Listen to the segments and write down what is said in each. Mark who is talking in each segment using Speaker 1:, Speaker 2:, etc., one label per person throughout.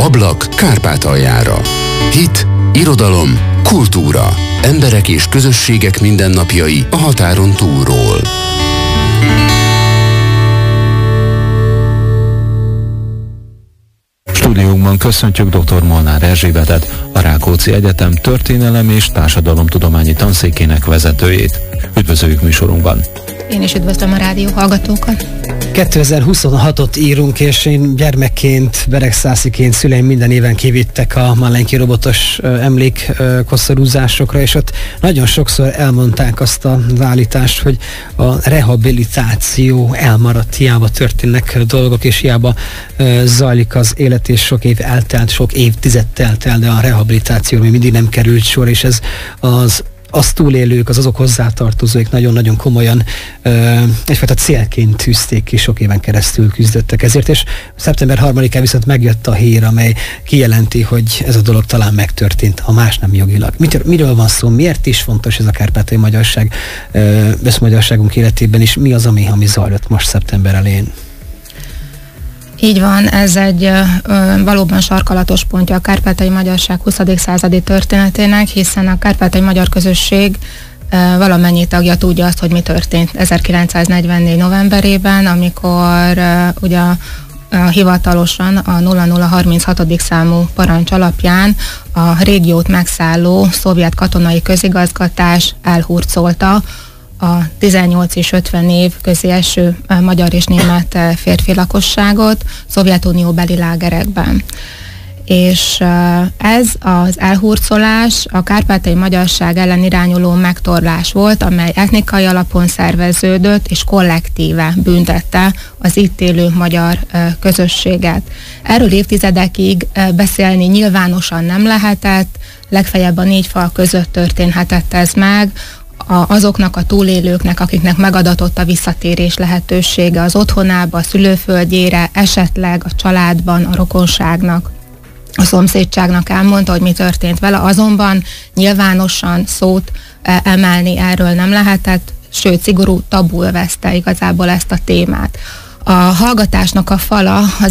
Speaker 1: Ablak Kárpátaljára. Hit, irodalom, kultúra. Emberek és közösségek mindennapjai a határon túlról.
Speaker 2: Stúdiónkban köszöntjük dr. Molnár Erzsébetet, a Rákóczi Egyetem történelem és társadalomtudományi tanszékének vezetőjét. Üdvözöljük műsorunkban!
Speaker 3: Én is üdvözlöm a rádió hallgatókat!
Speaker 4: 2026-ot írunk, és én gyermekként, beregszásziként szüleim minden éven kivittek a Malenki robotos emlékkoszorúzásokra, és ott nagyon sokszor elmondták azt az állítást, hogy a rehabilitáció elmaradt, hiába történnek dolgok, és hiába zajlik az élet, és sok év eltelt, sok évtized telt el, de a rehabilitációra még mindig nem került sor, és ez az túlélők, azok hozzátartozóik nagyon-nagyon komolyan egyfajta célként tűzték ki, sok éven keresztül küzdöttek ezért, és szeptember 3-án viszont megjött a hír, amely kijelenti, hogy ez a dolog talán megtörtént, ha más nem jogilag. Miről van szó? Miért is fontos ez a kárpátaljai magyarság összmagyarságunk életében, és mi az, ami zajlott most szeptember elején?
Speaker 3: Így van, ez egy valóban sarkalatos pontja a kárpátaljai magyarság 20. századi történetének, hiszen a kárpátaljai magyar közösség valamennyi tagja tudja azt, hogy mi történt 1944. novemberében, amikor ugye hivatalosan a 0036. számú parancs alapján a régiót megszálló szovjet katonai közigazgatás elhurcolta a 18 és 50 év közé eső magyar és német férfi lakosságot Szovjetunióbeli lágerekben. És ez az elhurcolás a kárpátaljai magyarság ellen irányuló megtorlás volt, amely etnikai alapon szerveződött és kollektíve büntette az itt élő magyar közösséget. Erről évtizedekig beszélni nyilvánosan nem lehetett, legfeljebb a 4 fal között történhetett ez meg, azoknak a túlélőknek, akiknek megadatott a visszatérés lehetősége az otthonába, a szülőföldjére, esetleg a családban, a rokonságnak, a szomszédságnak elmondta, hogy mi történt vele, azonban nyilvánosan szót emelni erről nem lehetett, sőt, szigorú tabu övezte igazából ezt a témát. A hallgatásnak a fala az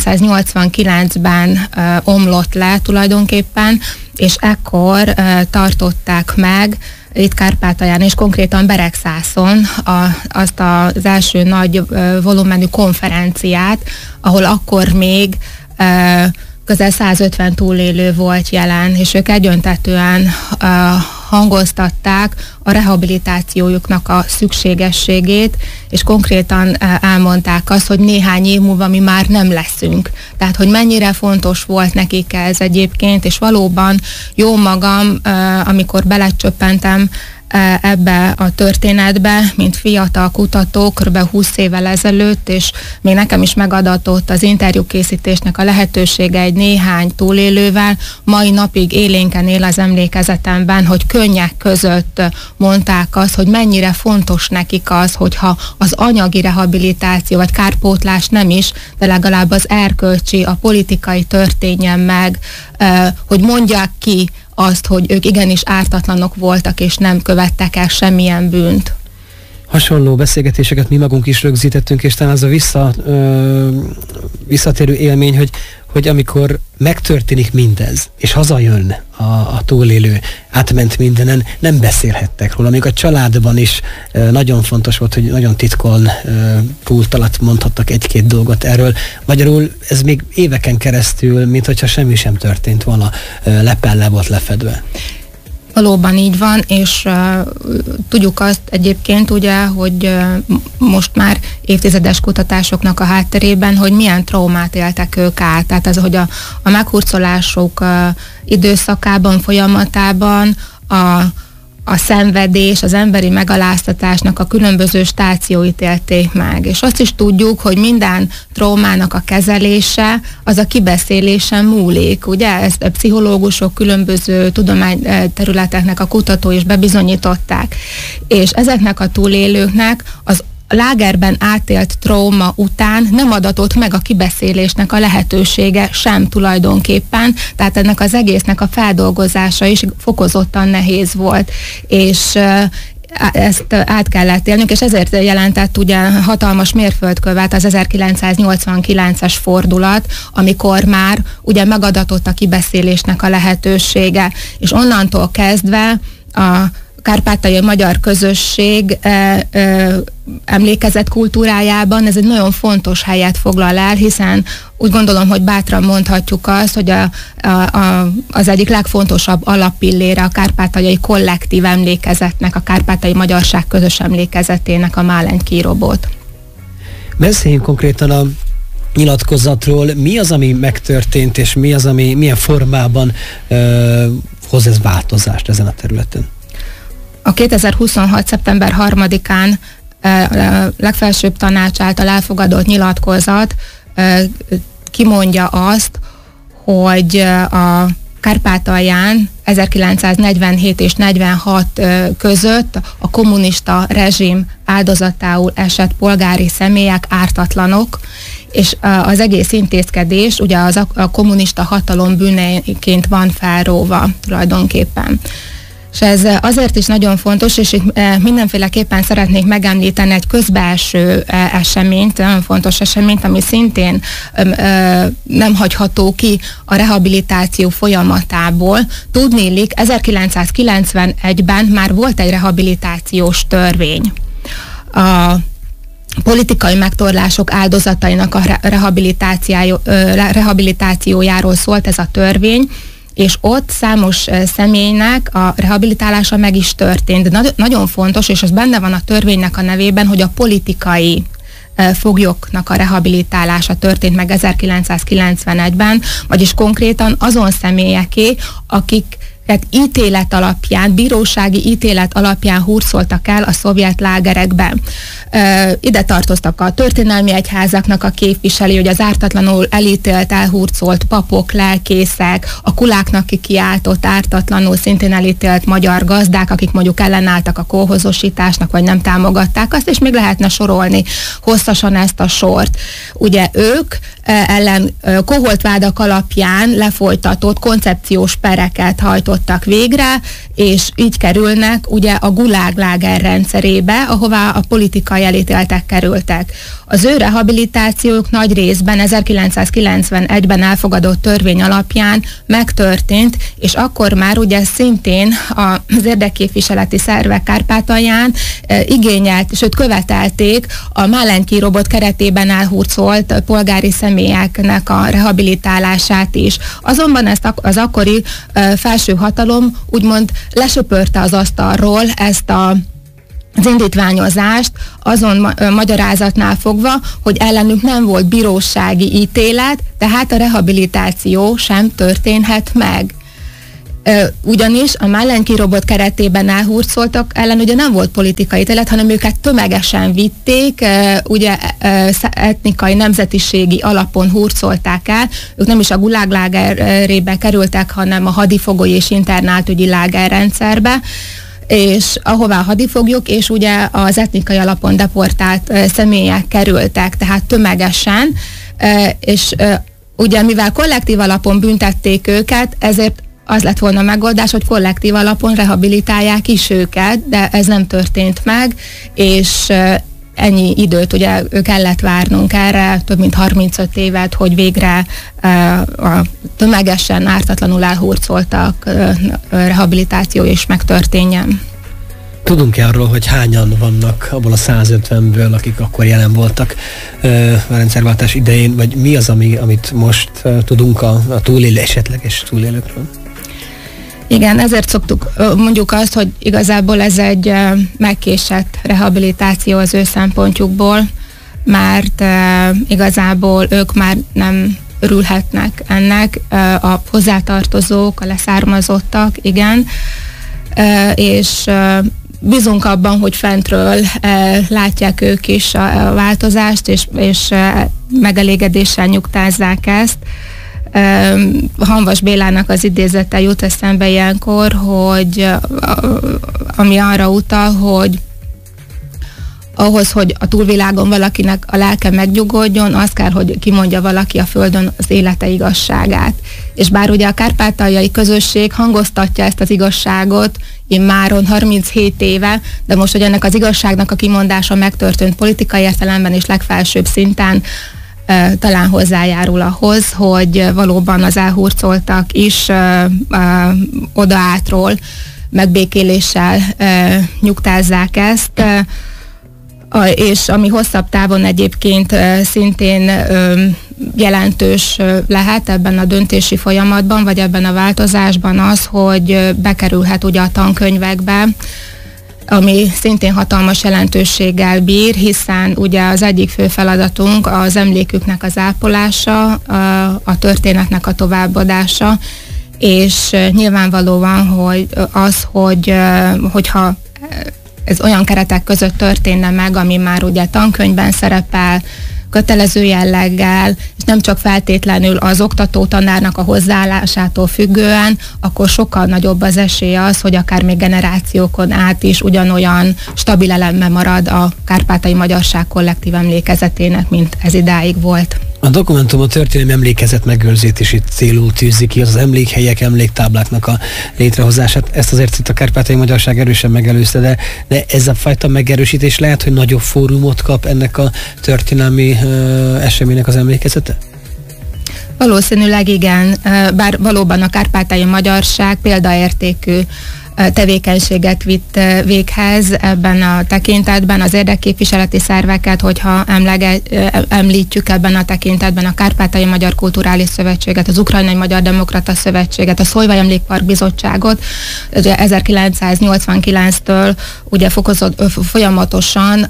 Speaker 3: 1989-ben omlott le tulajdonképpen, és ekkor tartották meg itt Kárpátalján és konkrétan Beregszászon azt az első nagy volumenű konferenciát, ahol akkor még közel 150 túlélő volt jelen, és ők egyöntetően hangoztatták a rehabilitációjuknak a szükségességét, és konkrétan elmondták azt, hogy néhány év múlva mi már nem leszünk. Tehát, hogy mennyire fontos volt nekik ez egyébként, és valóban jó magam, amikor belecsöppentem ebbe a történetbe, mint fiatal kutató, kb. 20 évvel ezelőtt, és még nekem is megadatott az interjúkészítésnek a lehetősége egy néhány túlélővel, mai napig élénken él az emlékezetemben, hogy könnyek között mondták azt, hogy mennyire fontos nekik az, hogyha az anyagi rehabilitáció, vagy kárpótlás nem is, de legalább az erkölcsi, a politikai történjen meg, hogy mondják ki azt, hogy ők igenis ártatlanok voltak, és nem követtek el semmilyen bűnt.
Speaker 4: Hasonló beszélgetéseket mi magunk is rögzítettünk, és talán az a visszatérő élmény, hogy amikor megtörténik mindez, és hazajön a túlélő, átment mindenen, nem beszélhettek róla. Még a családban is nagyon fontos volt, hogy nagyon titkon pult alatt mondhattak egy-két dolgot erről. Magyarul ez még éveken keresztül, mint hogyha semmi sem történt volna, leppen le volt lefedve.
Speaker 3: Valóban így van, és tudjuk azt egyébként ugye, hogy most már évtizedes kutatásoknak a hátterében, hogy milyen traumát éltek ők át. Tehát ez, hogy a meghurcolások időszakában, folyamatában a szenvedés, az emberi megaláztatásnak a különböző stációit élték meg. És azt is tudjuk, hogy minden traumának a kezelése az a kibeszélésen múlik. Ugye ezt a pszichológusok, különböző tudományterületeknek a kutatói is bebizonyították. És ezeknek a túlélőknek az lágerben átélt trauma után nem adatott meg a kibeszélésnek a lehetősége sem tulajdonképpen, tehát ennek az egésznek a feldolgozása is fokozottan nehéz volt. És ezt át kellett élnünk, és ezért jelentett ugye hatalmas mérföldkövet az 1989-es fordulat, amikor már ugye megadatott a kibeszélésnek a lehetősége, és onnantól kezdve a kárpátaljai magyar közösség emlékezet kultúrájában ez egy nagyon fontos helyet foglal el, hiszen úgy gondolom, hogy bátran mondhatjuk azt, hogy az egyik legfontosabb alappillére a kárpátaljai kollektív emlékezetnek, a kárpátaljai magyarság közös emlékezetének a Málenki-robot.
Speaker 4: Beszéljünk konkrétan a nyilatkozatról. Mi az, ami megtörtént, és mi az, ami milyen formában hoz ez változást ezen a területen?
Speaker 3: A 2026. szeptember 3-án legfelsőbb tanács által elfogadott nyilatkozat kimondja azt, hogy a Kárpátalján 1947 és 46 között a kommunista rezsim áldozatául esett polgári személyek ártatlanok, és az egész intézkedés ugye a kommunista hatalom bűneként van felróva tulajdonképpen. És ez azért is nagyon fontos, és itt mindenféleképpen szeretnék megemlíteni egy közbelső eseményt, nagyon fontos eseményt, ami szintén nem hagyható ki a rehabilitáció folyamatából. Tudniillik, 1991-ben már volt egy rehabilitációs törvény. A politikai megtorlások áldozatainak a rehabilitációjáról szólt ez a törvény, és ott számos személynek a rehabilitálása meg is történt. De nagyon fontos, és az benne van a törvénynek a nevében, hogy a politikai foglyoknak a rehabilitálása történt meg 1991-ben, vagyis konkrétan azon személyeké, akik ítélet alapján, bírósági ítélet alapján hurcoltak el a szovjet lágerekbe. Ide tartoztak a történelmi egyházaknak a képviselői, hogy az ártatlanul elítélt, elhurcolt papok, lelkészek, a kuláknak kikiáltott ártatlanul szintén elítélt magyar gazdák, akik mondjuk ellenálltak a kolhozosításnak, vagy nem támogatták azt, és még lehetne sorolni hosszasan ezt a sort. Ugye ők ellen koholtvádak alapján lefolytatott koncepciós pereket hajtottak végre, és így kerülnek ugye a Gulág láger rendszerébe, ahová a politikai elítéltek kerültek. Az ő rehabilitációk nagy részben 1991-ben elfogadott törvény alapján megtörtént, és akkor már ugye szintén az érdekképviseleti szervek Kárpátalján igényelt, sőt követelték a Málenki-robot keretében elhurcolt polgári személyeknek a rehabilitálását is. Azonban ezt az akkori felső hatalom úgymond lesöpörte az asztalról ezt az indítványozást azon magyarázatnál fogva, hogy ellenük nem volt bírósági ítélet, tehát a rehabilitáció sem történhet meg. Ugyanis a Málenki-robot keretében elhurcoltak ellen ugye nem volt politikai ítélet, hanem őket tömegesen vitték, ugye etnikai, nemzetiségi alapon hurcolták el. Ők nem is a Gulág lágerébe kerültek, hanem a hadifogoly és internátügyi lágerrendszerbe, és ahová a hadifoglyok és ugye az etnikai alapon deportált személyek kerültek, tehát tömegesen, és ugye mivel kollektív alapon büntették őket, ezért az lett volna a megoldás, hogy kollektív alapon rehabilitálják is őket, de ez nem történt meg, és ennyi időt ugye kellett várnunk erre, több mint 35 évet, hogy végre a tömegesen ártatlanul elhurcoltak rehabilitáció is megtörténjen.
Speaker 4: Tudunk-e arról, hogy hányan vannak abból a 150-ből, akik akkor jelen voltak a rendszerváltás idején, vagy mi az, amit most tudunk a esetleges túlélőkről?
Speaker 3: Igen, ezért szoktuk, mondjuk azt, hogy igazából ez egy megkésett rehabilitáció az ő szempontjukból, mert igazából ők már nem örülhetnek ennek, a hozzátartozók, a leszármazottak, igen, és bízunk abban, hogy fentről látják ők is a változást, és megelégedéssel nyugtázzák ezt. Hanvas Bélának az idézete jut eszembe ilyenkor, hogy ami arra utal, hogy ahhoz, hogy a túlvilágon valakinek a lelke megnyugodjon, az kell, hogy kimondja valaki a földön az élete igazságát. És bár ugye a kárpátaljai közösség hangoztatja ezt az igazságot immáron 37 éve, de most, hogy ennek az igazságnak a kimondása megtörtént politikai értelemben és legfelsőbb szinten, talán hozzájárul ahhoz, hogy valóban az elhurcoltak is odaátról megbékéléssel nyugtázzák ezt, és ami hosszabb távon egyébként szintén jelentős lehet ebben a döntési folyamatban, vagy ebben a változásban az, hogy bekerülhet ugye a tankönyvekbe, ami szintén hatalmas jelentőséggel bír, hiszen ugye az egyik fő feladatunk az emléküknek az ápolása, a történetnek a továbbadása, és nyilvánvalóan, hogy hogyha ez olyan keretek között történne meg, ami már ugye tankönyvben szerepel, kötelező jelleggel, és nem csak feltétlenül az oktató-tanárnak a hozzáállásától függően, akkor sokkal nagyobb az esélye az, hogy akár még generációkon át is ugyanolyan stabil eleme marad a kárpátaljai magyarság kollektív emlékezetének, mint ez idáig volt.
Speaker 4: A dokumentum a történelmi emlékezet megőrzési célul tűzi ki az emlékhelyek, emléktábláknak a létrehozását. Ezt azért itt a kárpátaljai magyarság erősen megelőzte, de ez a fajta megerősítés lehet, hogy nagyobb fórumot kap ennek a történelmi eseménynek az emlékezete?
Speaker 3: Valószínűleg igen, bár valóban a kárpátaljai magyarság példaértékű tevékenységet vitt véghez ebben a tekintetben, az érdekképviseleti szerveket, hogyha említjük ebben a tekintetben a Kárpátaljai Magyar Kulturális Szövetséget, az Ukrajnai Magyar Demokrata Szövetséget, a Szolyvai Emlékpark Bizottságot, 1989-től ugye folyamatosan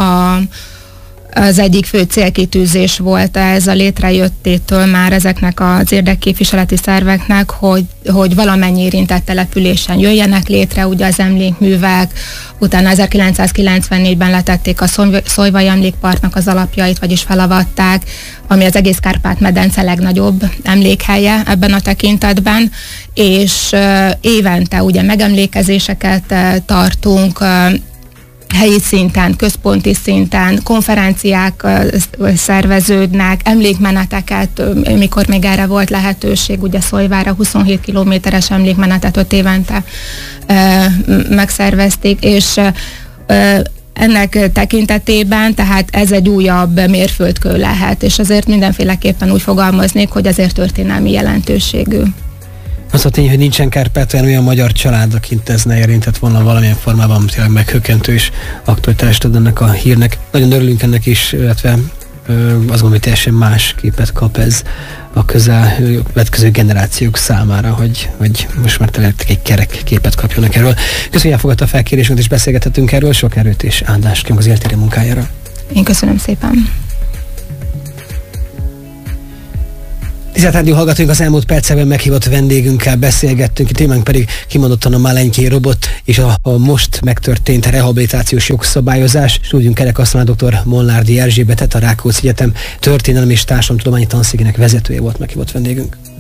Speaker 3: az egyik fő célkitűzés volt ez a létrejöttétől már ezeknek az érdekképviseleti szerveknek, hogy valamennyi érintett településen jöjjenek létre ugye az emlékművek, utána 1994-ben letették a Szolyvai Emlékparknak az alapjait, vagyis felavatták, ami az egész Kárpát-medence legnagyobb emlékhelye ebben a tekintetben, és évente ugye megemlékezéseket tartunk, helyi szinten, központi szinten, konferenciák szerveződnek, emlékmeneteket, mikor még erre volt lehetőség, ugye Szolyvára 27 kilométeres emlékmenetet 5 évente megszervezték, és ennek tekintetében, tehát ez egy újabb mérföldkő lehet, és azért mindenféleképpen úgy fogalmaznék, hogy azért történelmi jelentőségű.
Speaker 4: Az a tény, hogy nincsen Kárpátalján olyan magyar család, akit ez ne érintett volna valamilyen formában, tényleg meghökkentő és aktualitást ad ennek a hírnek. Nagyon örülünk ennek is, illetve azt gondolom, hogy teljesen más képet kap ez a következő generációk számára, hogy most már tényleg egy kerek képet kapjanak erről. Köszönjük, elfogadta a felkérésünket, és beszélgethetünk erről. Sok erőt és áldást kérünk az éltéri munkájára.
Speaker 3: Én köszönöm szépen.
Speaker 4: Tisztelt rádió hallgatóink, az elmúlt percekben meghívott vendégünkkel beszélgettünk, témánk pedig kimondottan a Malenkei robot és a most megtörtént rehabilitációs jogszabályozás. Stúdium kerekasztalán dr. Molnárdi Erzsébetet, a Rákóczi Egyetem történelmi és társadalomtudományi tanszékének vezetője volt meghívott vendégünk.